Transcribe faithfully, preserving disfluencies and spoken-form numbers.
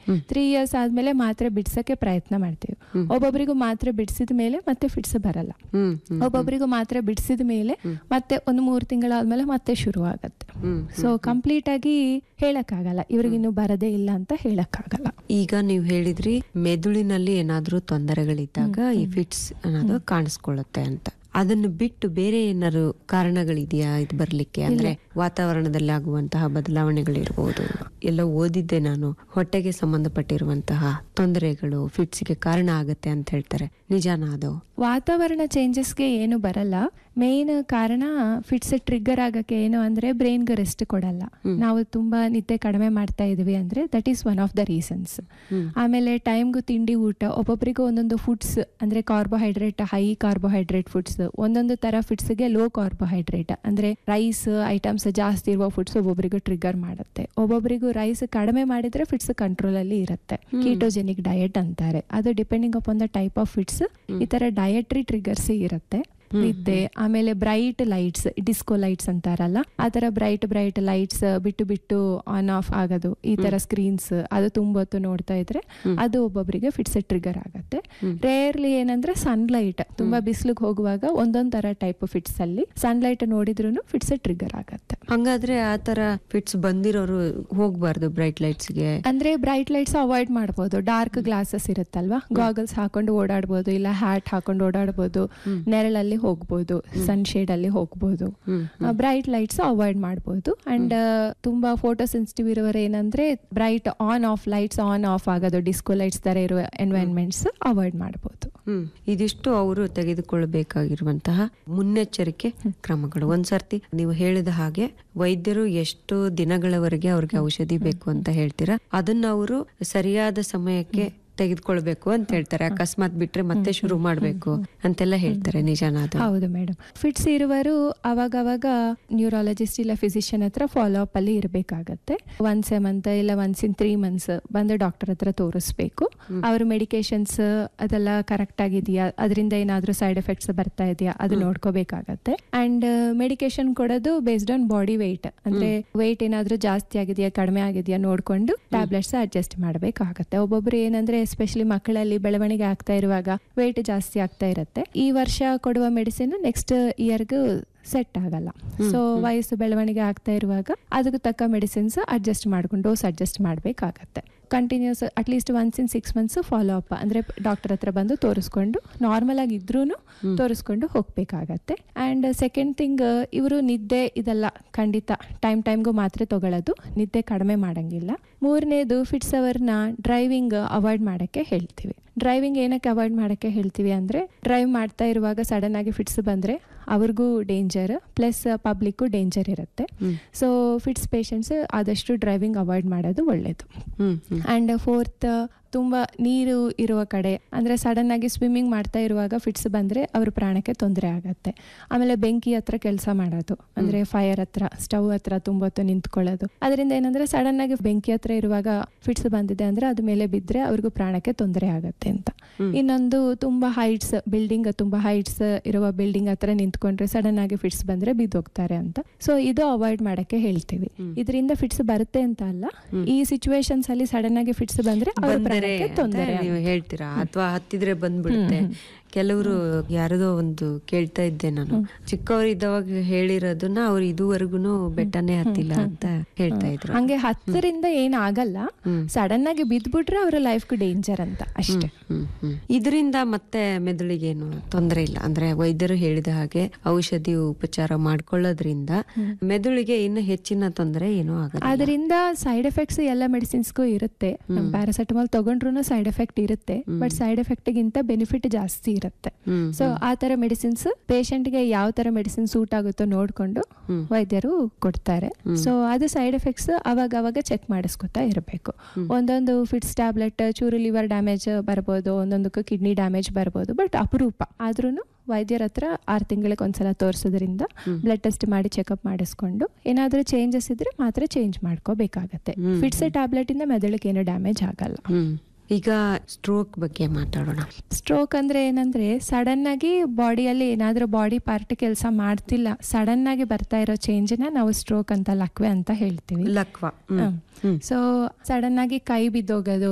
Three years ಆದ್ಮೇಲೆ ಮಾತ್ರೆ ಬಿಡ್ಸಕ್ಕೆ ಪ್ರಯತ್ನ ಮಾಡ್ತೀವಿ. ಒಬ್ಬೊಬ್ಬರಿಗೂ ಮಾತ್ರೆ ಬಿಡಿಸಿದ ಮೇಲೆ ಮತ್ತೆ ಫಿಟ್ಸ್ ಬರಲ್ಲ, ಒಬ್ಬೊಬ್ಬರಿಗೂ ಮಾತ್ರೆ ಬಿಡಿಸಿದ ಮೇಲೆ ಮತ್ತೆ ಒಂದು ಮೂರು ತಿಂಗಳಾದ್ಮೇಲೆ ಮತ್ತೆ ಶುರು ಆಗತ್ತೆ. ಸೊ ಕಂಪ್ಲೀಟ್ ಆಗಿ ಹೇಳಕ್ಕಾಗಲ್ಲ ಇವ್ರಿಗಿನ್ನು ಬರದೇ ಇಲ್ಲ ಅಂತ ಹೇಳಕ್ಕಾಗಲ್ಲ. ಈಗ ನೀವು ಹೇಳಿದ್ರಿ ಮೆದುಳಿನಲ್ಲಿ ಏನಾದ್ರೂ ತೊಂದರೆಗಳಿದ್ದಾಗ ಈ ಫಿಟ್ಸ್ ಅನ್ನೋದು ಕಾಣಿಸ್ಕೊಳ್ಳುತ್ತೆ ಅಂತ. ಅದನ್ನು ಬಿಟ್ಟು ಬೇರೆ ಏನಾದ್ರು ಕಾರಣಗಳಿದೆಯಾ ಇದು ಬರ್ಲಿಕ್ಕೆ? ಅಂದ್ರೆ ವಾತಾವರಣದಲ್ಲಿ ಆಗುವಂತಹ ಬದಲಾವಣೆಗಳಿರ್ಬೋದು. ಎಲ್ಲ ಓದಿದ್ದೆ ನಾನು, ಹೊಟ್ಟೆಗೆ ಸಂಬಂಧಪಟ್ಟಿರುವಂತಹ ತೊಂದರೆಗಳು ಫಿಟ್ಸ್ಗೆ ಕಾರಣ ಆಗತ್ತೆ ಅಂತ ಹೇಳ್ತಾರೆ. ನಿಜಾನ ಅದು? ವಾತಾವರಣ ಚೇಂಜಸ್ಗೆ ಏನು ಬರಲ್ಲ. ಮೇನ್ ಕಾರಣ ಫಿಟ್ಸ್ ಟ್ರಿಗರ್ ಆಗಕ್ಕೆ ಏನು ಅಂದ್ರೆ ಬ್ರೈನ್ಗೆ ರೆಸ್ಟ್ ಕೊಡಲ್ಲ. ನಾವು ತುಂಬಾ ನಿದ್ದೆ ಕಡಿಮೆ ಮಾಡ್ತಾ ಇದೀವಿ ಅಂದ್ರೆ that is one of the reasons. ಆಮೇಲೆ ಟೈಮ್ಗೂ ತಿಂಡಿ ಊಟ, ಒಬ್ಬೊಬ್ಬರಿಗೂ ಒಂದೊಂದು ಫುಡ್ಸ್ ಅಂದ್ರೆ ಕಾರ್ಬೋಹೈಡ್ರೇಟ್, ಹೈ ಕಾರ್ಬೋಹೈಡ್ರೇಟ್ ಫುಡ್ಸ್, ಒಂದೊಂದು ತರ ಫಿಟ್ಸ್ಗೆ ಲೋ ಕಾರ್ಬೋಹೈಡ್ರೇಟ್ ಅಂದ್ರೆ ರೈಸ್ ಐಟಮ್ಸ್ ಜಾಸ್ತಿ ಇರುವ ಫುಡ್ಸ್ ಒಬ್ಬೊಬ್ಬರಿಗೂ ಟ್ರಿಗರ್ ಮಾಡುತ್ತೆ. ಒಬ್ಬೊಬ್ಬರಿಗೂ ರೈಸ್ ಕಡಿಮೆ ಮಾಡಿದ್ರೆ ಫಿಟ್ಸ್ ಕಂಟ್ರೋಲ್ ಅಲ್ಲಿ ಇರುತ್ತೆ. ಕೀಟೋಜೆನಿಕ್ ಡಯಟ್ ಅಂತಾರೆ. ಅದು depending upon the type of fits ಈ ತರ ಡಯಟ್ರಿ ಟ್ರಿಗರ್ಸ್ ಇರುತ್ತೆ. ನಿದ್ದೆ, ಆಮೇಲೆ ಬ್ರೈಟ್ ಲೈಟ್ಸ್, ಡಿಸ್ಕೋ ಲೈಟ್ಸ್ ಅಂತಾರಲ್ಲ ಆ ತರ ಬ್ರೈಟ್ ಬ್ರೈಟ್ ಲೈಟ್ಸ್ ಬಿಟ್ಟು ಬಿಟ್ಟು ಆನ್ ಆಫ್ ಆಗೋದು, ಈ ತರ ಸ್ಕ್ರೀನ್ಸ್ ಅದು ತುಂಬ ಹೊತ್ತು ನೋಡ್ತಾ ಇದ್ರೆ ಅದು ಒಬ್ಬೊಬ್ಬರಿಗೆ ಫಿಟ್ಸ್ ಟ್ರಿಗರ್ ಆಗತ್ತೆ. ರೇರ್ಲಿ ಏನಂದ್ರೆ ಸನ್ಲೈಟ್, ತುಂಬಾ ಬಿಸಿಲಿಗೆ ಹೋಗುವಾಗ ಒಂದೊಂದ್ ತರ ಟೈಪ್ ಫಿಟ್ಸ್ ಅಲ್ಲಿ ಸನ್ಲೈಟ್ ನೋಡಿದ್ರು ಫಿಟ್ಸ್ ಟ್ರಿಗರ್ ಆಗತ್ತೆ. ಹಂಗಾದ್ರೆ ಆ ತರ ಫಿಟ್ಸ್ ಬಂದಿರೋರು ಹೋಗ್ಬಾರ್ದು ಬ್ರೈಟ್ ಲೈಟ್ಸ್ ಗೆ? ಅಂದ್ರೆ ಬ್ರೈಟ್ ಲೈಟ್ಸ್ ಅವಾಯ್ಡ್ ಮಾಡಬಹುದು. ಡಾರ್ಕ್ ಗ್ಲಾಸಸ್ ಇರುತ್ತಲ್ವಾ, ಗಾಗಲ್ಸ್ ಹಾಕೊಂಡು ಓಡಾಡ್ಬೋದು, ಇಲ್ಲ ಹ್ಯಾಟ್ ಹಾಕೊಂಡು ಓಡಾಡ್ಬೋದು, ನೆರಳಲ್ಲಿ ಹೋಗ್ಬೋದು, ಸನ್ಶೇಡ್ ಅಲ್ಲಿ ಹೋಗ್ಬೋದು. ಬ್ರೈಟ್ ಲೈಟ್ಸ್ ಅವಾಯ್ಡ್ ಮಾಡಬಹುದು. ಅಂಡ್ ತುಂಬಾ ಫೋಟೋ ಸೆನ್ಸಿಟಿವ್ ಇರೋರು ಏನಂದ್ರೆ bright on off lights on off ಆಗೋದು, ಡಿಸ್ಕೋ ಲೈಟ್ಸ್ ತರ ಇರುವ ಎನ್ವೈರನ್ಮೆಂಟ್ಸ್ ಅವಾಯ್ಡ್ ಮಾಡಬಹುದು. ಹ್ಮ್ ಇದಿಷ್ಟು ಅವರು ತೆಗೆದುಕೊಳ್ಳಬೇಕಾಗಿರುವಂತಹ ಮುನ್ನೆಚ್ಚರಿಕೆ ಕ್ರಮಗಳು. ಒಂದ್ಸರ್ತಿ ನೀವು ಹೇಳಿದ ಹಾಗೆ ವೈದ್ಯರು ಎಷ್ಟು ದಿನಗಳವರೆಗೆ ಅವ್ರಿಗೆ ಔಷಧಿ ಬೇಕು ಅಂತ ಹೇಳ್ತೀರಾ, ಅದನ್ನ ಅವರು ಸರಿಯಾದ ಸಮಯಕ್ಕೆ ತೆಗೆದುಕೊಳ್ಬೇಕು ಅಂತ ಹೇಳ್ತಾರೆ. ಅಕಸ್ಮಾತ್ ಬಿಟ್ರೆ ಮತ್ತೆ ಶುರು ಮಾಡ್ಬೇಕು ಅಂತೆಲ್ಲ ಹೇಳ್ತಾರೆ. ನಿಜಾನ ಅದು? ಹೌದು ಮೇಡಮ್. ಫಿಟ್ಸ್ ಇರುವರು ಅವಾಗ ಅವಾಗ ನ್ಯೂರಾಲಜಿಸ್ಟ್ ಇಲ್ಲ ಫಿಸಿಷಿಯನ್ ಹತ್ರ ಫಾಲೋ ಅಪ್ ಅಲ್ಲಿ ಇರಬೇಕಾಗತ್ತೆ. ಒನ್ಸ್ ಎ ಮಂತ್ ಇಲ್ಲ ಒನ್ಸ್ ಇನ್ ತ್ರೀ ಮಂತ್ಸ್ ಬಂದು ಡಾಕ್ಟರ್ ಹತ್ರ ತೋರಿಸ್ಬೇಕು. ಅವ್ರ ಮೆಡಿಕೇಶನ್ಸ್ ಅದೆಲ್ಲ ಕರೆಕ್ಟ್ ಆಗಿದೆಯಾ, ಅದರಿಂದ ಏನಾದ್ರೂ ಸೈಡ್ ಎಫೆಕ್ಟ್ಸ್ ಬರ್ತಾ ಇದೆಯಾ ಅದು ನೋಡ್ಕೋಬೇಕಾಗತ್ತೆ. ಅಂಡ್ ಮೆಡಿಕೇಶನ್ ಕೊಡೋದು ಬೇಸ್ಡ್ ಆನ್ ಬಾಡಿ ವೆಯ್ಟ್, ಅಂದ್ರೆ ವೆಯ್ಟ್ ಏನಾದ್ರೂ ಜಾಸ್ತಿ ಆಗಿದೆಯಾ ಕಡಿಮೆ ಆಗಿದೆಯಾ ನೋಡ್ಕೊಂಡು ಟ್ಯಾಬ್ಲೆಟ್ಸ್ ಅಡ್ಜಸ್ಟ್ ಮಾಡ್ಬೇಕಾಗತ್ತೆ. ಒಬ್ಬೊಬ್ರು ಏನಂದ್ರೆ ಎಸ್ಪೆಷಲಿ ಮಕ್ಕಳಲ್ಲಿ ಬೆಳವಣಿಗೆ ಆಗ್ತಾ ಇರುವಾಗ ವೆಯ್ಟ್ ಜಾಸ್ತಿ ಆಗ್ತಾ ಇರುತ್ತೆ. ಈ ವರ್ಷ ಕೊಡುವ ಮೆಡಿಸಿನ್ ನೆಕ್ಸ್ಟ್ ಇಯರ್ಗೂ ಸೆಟ್ ಆಗಲ್ಲ. ಸೊ ವಯಸ್ಸು ಬೆಳವಣಿಗೆ ಆಗ್ತಾ ಇರುವಾಗ ಅದಕ್ಕೆ ತಕ್ಕ ಮೆಡಿಸಿನ್ಸ್ ಅಡ್ಜಸ್ಟ್ ಮಾಡ್ಕೊಂಡು ಡೋಸ್ ಅಡ್ಜಸ್ಟ್ ಮಾಡ್ಬೇಕಾಗತ್ತೆ. Continuous at least once in six months follow up ಅಂದ್ರೆ ಡಾಕ್ಟರ್ ಹತ್ರ ಬಂದು ತೋರಿಸ್ಕೊಂಡು ನಾರ್ಮಲ್ ಆಗಿ ಇದ್ರೂ ತೋರಿಸ್ಕೊಂಡು ಹೋಗ್ಬೇಕಾಗತ್ತೆ. ಅಂಡ್ ಸೆಕೆಂಡ್ ಥಿಂಗ್, ಇವರು ನಿದ್ದೆ ಇದೆಲ್ಲ ಖಂಡಿತ ಟೈಮ್ ಟೈಮ್ಗೂ ಮಾತ್ರೆ ತಗೊಳ್ಳೋದು, ನಿದ್ದೆ ಕಡಿಮೆ ಮಾಡಂಗಿಲ್ಲ. ಮೂರನೇದು ಫಿಟ್ಸ್ ಅವರ್ನ ಡ್ರೈವಿಂಗ್ ಅವಾಯ್ಡ್ ಮಾಡಕ್ಕೆ ಹೇಳ್ತೀವಿ. ಡ್ರೈವಿಂಗ್ ಏನಕ್ಕೆ ಅವಾಯ್ಡ್ ಮಾಡಕ್ಕೆ ಹೇಳ್ತೀವಿ ಅಂದ್ರೆ ಡ್ರೈವ್ ಮಾಡ್ತಾ ಇರುವಾಗ ಸಡನ್ ಆಗಿ ಫಿಟ್ಸ್ ಬಂದ್ರೆ ಅವ್ರಿಗೂ ಡೇಂಜರ್, ಪ್ಲಸ್ ಪಬ್ಲಿಕ್ಗೂ ಡೇಂಜರ್ ಇರುತ್ತೆ. ಸೊ ಫಿಟ್ಸ್ ಪೇಷಂಟ್ಸ್ ಆದಷ್ಟು ಡ್ರೈವಿಂಗ್ ಅವಾಯ್ಡ್ ಮಾಡೋದು ಒಳ್ಳೇದು. ಅಂಡ್ ಫೋರ್ತ್, ತುಂಬಾ ನೀರು ಇರುವ ಕಡೆ ಅಂದ್ರೆ ಸಡನ್ ಆಗಿ ಸ್ವಿಮ್ಮಿಂಗ್ ಮಾಡ್ತಾ ಇರುವಾಗ ಫಿಟ್ಸ್ ಬಂದ್ರೆ ಅವ್ರ ಪ್ರಾಣಕ್ಕೆ ತೊಂದರೆ ಆಗತ್ತೆ. ಆಮೇಲೆ ಬೆಂಕಿ ಹತ್ರ ಕೆಲಸ ಮಾಡೋದು ಅಂದ್ರೆ ಫೈರ್ ಹತ್ರ, ಸ್ಟವ್ ಹತ್ರ ತುಂಬಾ ಹೊತ್ತು ನಿಂತ್ಕೊಳ್ಳೋದು, ಅದರಿಂದ ಏನಂದ್ರೆ ಸಡನ್ ಆಗಿ ಬೆಂಕಿ ಹತ್ರ ಇರುವಾಗ ಫಿಟ್ಸ್ ಬಂದಿದೆ ಅಂದ್ರೆ ಅದ್ರ ಮೇಲೆ ಬಿದ್ರೆ ಅವ್ರಿಗೂ ಪ್ರಾಣಕ್ಕೆ ತೊಂದರೆ ಆಗತ್ತೆ ಅಂತ. ಇನ್ನೊಂದು, ತುಂಬಾ ಹೈಟ್ಸ್ ಬಿಲ್ಡಿಂಗ್, ತುಂಬಾ ಹೈಟ್ಸ್ ಇರುವ ಬಿಲ್ಡಿಂಗ್ ಹತ್ರ ನಿಂತ್ಕೊಂಡ್ರೆ ಸಡನ್ ಆಗಿ ಫಿಟ್ಸ್ ಬಂದ್ರೆ ಬಿದ್ದೋಗ್ತಾರೆ ಅಂತ. ಸೊ ಇದು ಅವಾಯ್ಡ್ ಮಾಡಕ್ಕೆ ಹೇಳ್ತೀವಿ. ಇದರಿಂದ ಫಿಟ್ಸ್ ಬರುತ್ತೆ ಅಂತ ಅಲ್ಲ, ಈ ಸಿಚುವೇಶನ್ಸ್ ಅಲ್ಲಿ ಸಡನ್ ಆಗಿ ಫಿಟ್ಸ್ ಬಂದ್ರೆ ಅವ್ರ ನೀವು ಹೇಳ್ತೀರಾ, ಅಥವಾ ಹತ್ತಿದ್ರೆ ಬಂದ್ಬಿಡುತ್ತೆ. ಕೆಲವರು ಯಾರದೋ ಒಂದು ಕೇಳ್ತಾ ಇದ್ದೆ ನಾನು, ಚಿಕ್ಕವರಿದ್ದವಾಗ ಹೇಳಿರೋದನ್ನ ಅವ್ರು ಇದುವರೆಗೂ ಬೆಟ್ಟನೇ ಹತ್ತಿಲ್ಲ ಅಂತ ಹೇಳ್ತಾ ಇದ್ರು. ಹಂಗೆ ಹತ್ತರಿಂದ ಏನ್ ಆಗಲ್ಲ, ಸಡನ್ ಆಗಿ ಬಿದ್ಬಿಟ್ರೆ ಅವ್ರ ಲೈಫ್ ಡೇಂಜರ್ ಅಂತ ಅಷ್ಟೇ. ಇದರಿಂದ ಮತ್ತೆ ಮೆದುಳಿಗೇನು ತೊಂದರೆ ಇಲ್ಲ ಅಂದ್ರೆ ವೈದ್ಯರು ಹೇಳಿದ ಹಾಗೆ ಔಷಧಿ ಉಪಚಾರ ಮಾಡ್ಕೊಳ್ಳೋದ್ರಿಂದ ಮೆದುಳಿಗೆ ಇನ್ನು ಹೆಚ್ಚಿನ ತೊಂದರೆ ಏನೂ ಆಗಲ್ಲ. ಅದರಿಂದ ಸೈಡ್ ಎಫೆಕ್ಟ್ಸ್ ಎಲ್ಲ ಮೆಡಿಸಿನ್ಸ್ಗೂ ಇರುತ್ತೆ. ನಮ್ ಪ್ಯಾರಾಸೆಟಮಾಲ್ ತಗೊಂಡ್ರು ಸೈಡ್ ಎಫೆಕ್ಟ್ ಇರುತ್ತೆ, ಬಟ್ ಸೈಡ್ ಎಫೆಕ್ಟ್ ಗಿಂತ ಬೆನಿಫಿಟ್ ಜಾಸ್ತಿ ಇರುತ್ತೆ. ಸೊ ಆ ತರ ಮೆಡಿಸಿನ್ಸ್ ಪೇಷಂಟ್ ಗೆ ಯಾವ ತರ ಮೆಡಿಸಿನ್ ಸೂಟ್ ಆಗುತ್ತೋ ನೋಡ್ಕೊಂಡು ವೈದ್ಯರು ಕೊಡ್ತಾರೆ. ಸೊ ಅದು ಸೈಡ್ ಎಫೆಕ್ಟ್ಸ್ ಅವಾಗ ಅವಾಗ ಚೆಕ್ ಮಾಡಿಸ್ಕೊತಾ ಇರಬೇಕು. ಒಂದೊಂದು ಫಿಟ್ಸ್ ಟ್ಯಾಬ್ಲೆಟ್ ಚೂರು ಲಿವರ್ ಡ್ಯಾಮೇಜ್ ಬರ್ಬೋದು, ಒಂದೊಂದಕ್ಕೂ ಕಿಡ್ನಿ ಡ್ಯಾಮೇಜ್ ಬರ್ಬೋದು, ಬಟ್ ಅಪರೂಪ. ಆದ್ರೂನು ವೈದ್ಯರ ಹತ್ರ ಆರು ತಿಂಗಳಿಗೆ ಒಂದ್ಸಲ ತೋರಿಸೋದ್ರಿಂದ ಬ್ಲಡ್ ಟೆಸ್ಟ್ ಮಾಡಿ ಚೆಕ್ಅಪ್ ಮಾಡಿಸ್ಕೊಂಡು ಏನಾದ್ರೂ ಚೇಂಜಸ್ ಇದ್ರೆ ಮಾತ್ರ ಚೇಂಜ್ ಮಾಡ್ಕೋಬೇಕಾಗತ್ತೆ. ಫಿಟ್ಸ್ ಟ್ಯಾಬ್ಲೆಟ್ ಇಂದ ಮೆದುಳಿಗೆ ಏನು ಡ್ಯಾಮೇಜ್ ಆಗಲ್ಲ. ಈಗ ಸ್ಟ್ರೋಕ್ ಬಗ್ಗೆ ಮಾತಾಡೋಣ. ಸ್ಟ್ರೋಕ್ ಅಂದ್ರೆ ಏನಂದ್ರೆ ಸಡನ್ ಆಗಿ ಬಾಡಿಯಲ್ಲಿ ಏನಾದ್ರೂ ಬಾಡಿ ಪಾರ್ಟ್ ಕೆಲಸ ಮಾಡ್ತಿಲ್ಲ, ಸಡನ್ ಆಗಿ ಬರ್ತಾ ಇರೋ ಚೇಂಜ್ ನ ನಾವು ಸ್ಟ್ರೋಕ್ ಅಂತ ಲಕ್ವೆ ಅಂತ ಹೇಳ್ತೀವಿ. ಲಕ್ವ. ಸೊ ಸಡನ್ ಆಗಿ ಕೈ ಬಿದ್ದೋಗೋದು,